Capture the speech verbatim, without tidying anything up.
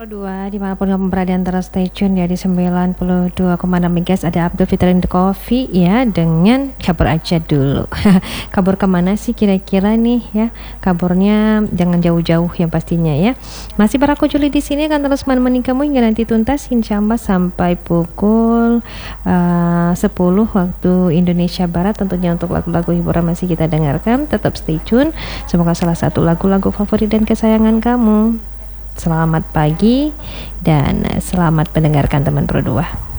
dua dimanapun kamu berada, antara stay tune ya di sembilan puluh dua koma enam MHz. Ada Abdul Fitrin The Coffee ya, dengan kabur aja dulu. Kabur kemana sih kira-kira nih ya? Kaburnya jangan jauh-jauh yang pastinya ya. Masih beraku Juli di sini akan terus menemani kamu hingga nanti tuntas insya Allah sampai pukul uh, sepuluh waktu Indonesia Barat. Tentunya untuk lagu-lagu hiburan masih kita dengarkan. Tetap stay tune. Semoga salah satu lagu-lagu favorit dan kesayangan kamu. Selamat pagi dan selamat mendengarkan teman berdua.